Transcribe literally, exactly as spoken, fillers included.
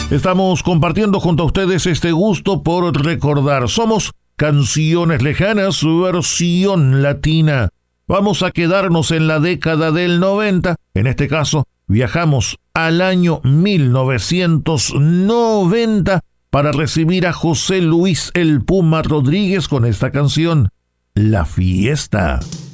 Estamos compartiendo junto a ustedes este gusto por recordar. Somos Canciones Lejanas, versión latina. Vamos a quedarnos en la década del noventa. En este caso, viajamos al año mil novecientos noventa para recibir a José Luis El Puma Rodríguez con esta canción, La Fiesta.